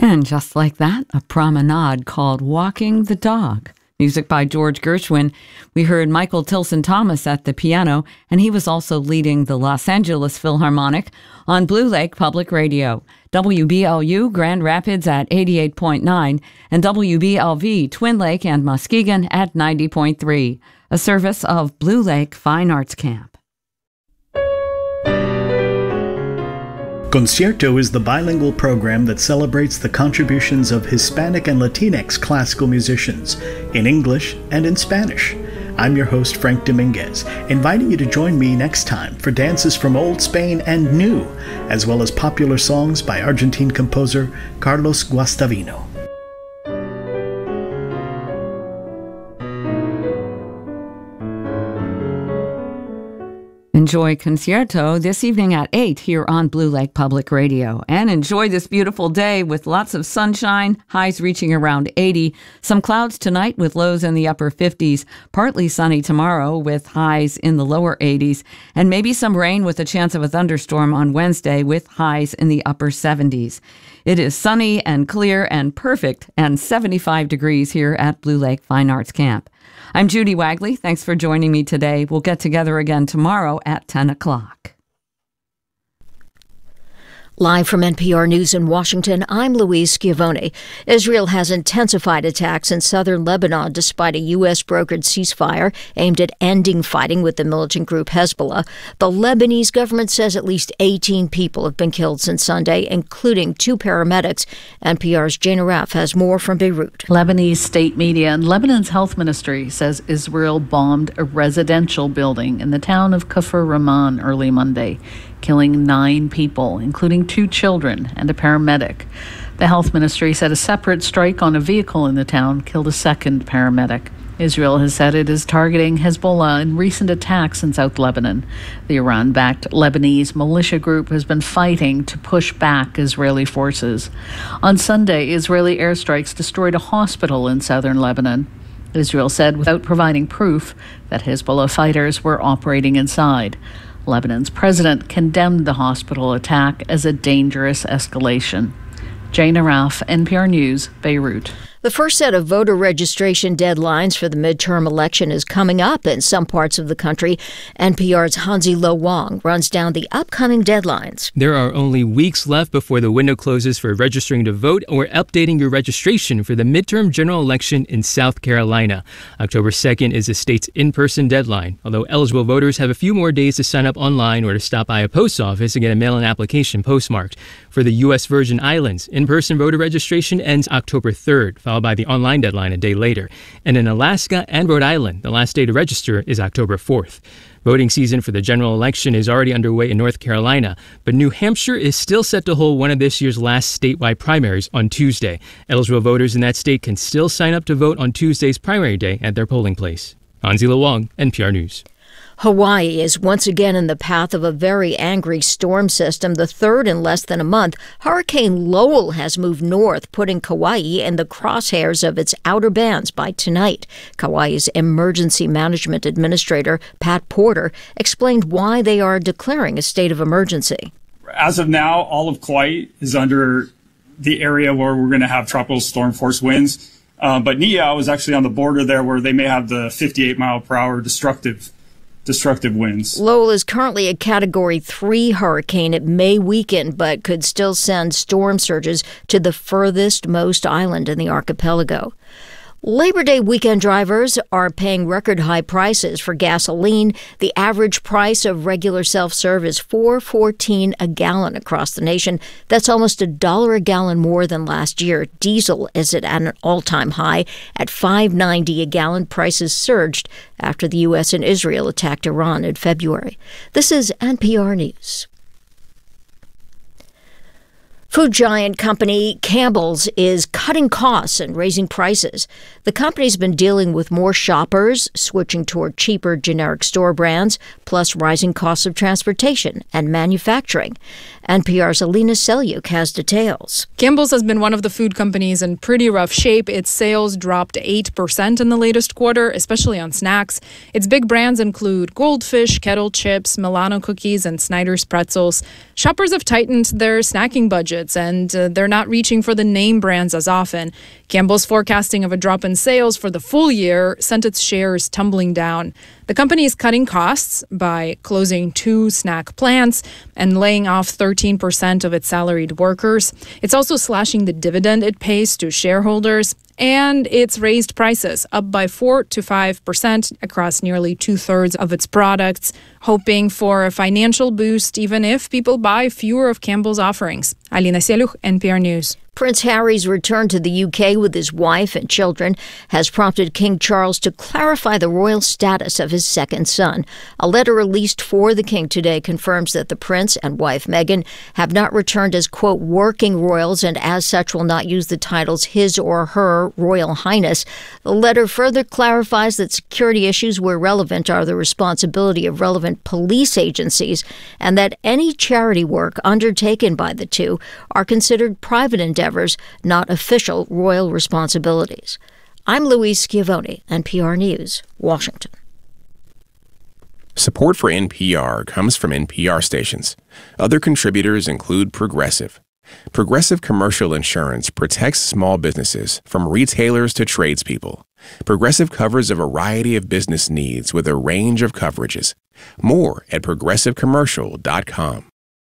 And just like that, a promenade called Walking the Dog. Music by George Gershwin. We heard Michael Tilson Thomas at the piano, and he was also leading the Los Angeles Philharmonic on Blue Lake Public Radio. WBLU Grand Rapids at 88.9 and WBLV Twin Lake and Muskegon at 90.3. A service of Blue Lake Fine Arts Camp. Concierto is the bilingual program that celebrates the contributions of Hispanic and Latinx classical musicians in English and in Spanish. I'm your host, Frank Dominguez, inviting you to join me next time for dances from Old Spain and New, as well as popular songs by Argentine composer Carlos Guastavino. Enjoy Concierto this evening at 8 here on Blue Lake Public Radio. And enjoy this beautiful day with lots of sunshine, highs reaching around 80. Some clouds tonight with lows in the upper 50s. Partly sunny tomorrow with highs in the lower 80s. And maybe some rain with a chance of a thunderstorm on Wednesday with highs in the upper 70s. It is sunny and clear and perfect and 75 degrees here at Blue Lake Fine Arts Camp. I'm Judy Wagley. Thanks for joining me today. We'll get together again tomorrow at 10 o'clock. Live from NPR News in Washington, I'm Louise Schiavone. Israel has intensified attacks in southern Lebanon despite a U.S.-brokered ceasefire aimed at ending fighting with the militant group Hezbollah. The Lebanese government says at least 18 people have been killed since Sunday, including 2 paramedics. NPR's Jane Araf has more from Beirut. Lebanese state media and Lebanon's health ministry says Israel bombed a residential building in the town of Kafr Rahman early Monday, killing 9 people, including 2 children and a paramedic. The health ministry said a separate strike on a vehicle in the town killed a second paramedic. Israel has said it is targeting Hezbollah in recent attacks in South Lebanon. The Iran-backed Lebanese militia group has been fighting to push back Israeli forces. On Sunday, Israeli airstrikes destroyed a hospital in southern Lebanon. Israel said without providing proof that Hezbollah fighters were operating inside. Lebanon's president condemned the hospital attack as a dangerous escalation. Jane Araf, NPR News, Beirut. The first set of voter registration deadlines for the midterm election is coming up in some parts of the country. NPR's Hansi Lo Wang runs down the upcoming deadlines. There are only weeks left before the window closes for registering to vote or updating your registration for the midterm general election in South Carolina. October 2nd is the state's in-person deadline, although eligible voters have a few more days to sign up online or to stop by a post office and get a mail-in application postmarked. For the U.S. Virgin Islands, in-person voter registration ends October 3rd, followed by the online deadline a day later. And in Alaska and Rhode Island, the last day to register is October 4th. Voting season for the general election is already underway in North Carolina, but New Hampshire is still set to hold one of this year's last statewide primaries on Tuesday. Eligible voters in that state can still sign up to vote on Tuesday's primary day at their polling place. Hansi Lo Wang, NPR News. Hawaii is once again in the path of a very angry storm system, the third in less than a month. Hurricane Lowell has moved north, putting Kauai in the crosshairs of its outer bands by tonight. Kauai's Emergency Management Administrator, Pat Porter, explained why they are declaring a state of emergency. As of now, all of Kauai is under the area where we're going to have tropical storm force winds. But Niihau is actually on the border there where they may have the 58-mile-per-hour destructive winds. Lowell is currently a Category 3 hurricane. It may weaken, but could still send storm surges to the furthest most island in the archipelago. Labor Day weekend drivers are paying record-high prices for gasoline. The average price of regular self-serve is $4.14 a gallon across the nation. That's almost $1 a gallon more than last year. Diesel is at an all-time high at $5.90 a gallon. Prices surged after the U.S. and Israel attacked Iran in February. This is NPR News. Food giant company Campbell's is cutting costs and raising prices. The company's been dealing with more shoppers switching toward cheaper generic store brands, plus rising costs of transportation and manufacturing. NPR's Alina Selyuk has details. Campbell's has been one of the food companies in pretty rough shape. Its sales dropped 8% in the latest quarter, especially on snacks. Its big brands include Goldfish, Kettle Chips, Milano Cookies, and Snyder's Pretzels. Shoppers have tightened their snacking budgets, and they're not reaching for the name brands as often. Campbell's forecasting of a drop in sales for the full year sent its shares tumbling down. The company is cutting costs by closing 2 snack plants and laying off 13% of its salaried workers. It's also slashing the dividend it pays to shareholders, and it's raised prices up by 4 to 5% across nearly 2/3 of its products, hoping for a financial boost even if people buy fewer of Campbell's offerings. Alina Selyuk, NPR News. Prince Harry's return to the UK with his wife and children has prompted King Charles to clarify the royal status of his second son. A letter released for the king today confirms that the prince and wife Meghan have not returned as, quote, working royals, and as such will not use the titles His or Her Royal Highness. The letter further clarifies that security issues where relevant are the responsibility of relevant police agencies, and that any charity work undertaken by the two are considered private endeavors, not official royal responsibilities. I'm Louise Schiavone, NPR News, Washington. Support for NPR comes from NPR stations. Other contributors include Progressive. Progressive Commercial Insurance protects small businesses from retailers to tradespeople. Progressive covers a variety of business needs with a range of coverages. More at progressivecommercial.com.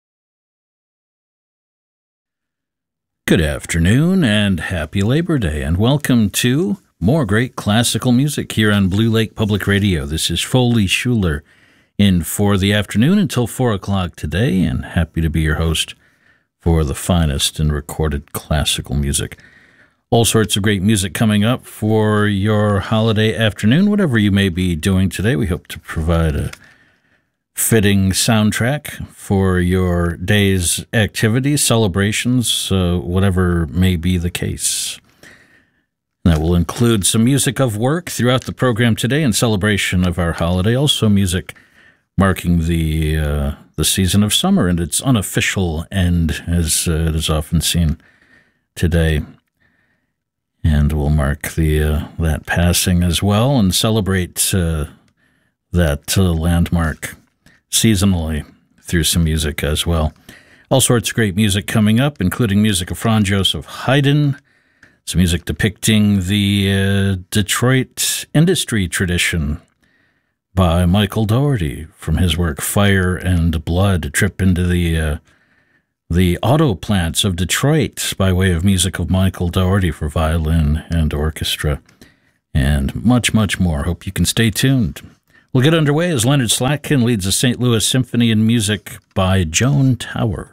Good afternoon and happy Labor Day, and welcome to more great classical music here on Blue Lake Public Radio. This is Foley Schuler in for the afternoon until 4 o'clock today, and happy to be your host for the finest in recorded classical music. All sorts of great music coming up for your holiday afternoon, whatever you may be doing today. We hope to provide a fitting soundtrack for your day's activities, celebrations, whatever may be the case. That will include some music of work throughout the program today in celebration of our holiday. Also music marking the season of summer and its unofficial end, as it is often seen today. And we'll mark that passing as well and celebrate that landmark seasonally through some music as well. All sorts of great music coming up, including music of Franz Joseph Haydn, some music depicting the Detroit industry tradition by Michael Dougherty from his work Fire and Blood, a trip into the auto plants of Detroit by way of music of Michael Dougherty for violin and orchestra, and much, much more. Hope you can stay tuned. We'll get underway as Leonard Slatkin leads the St. Louis Symphony in music by Joan Tower.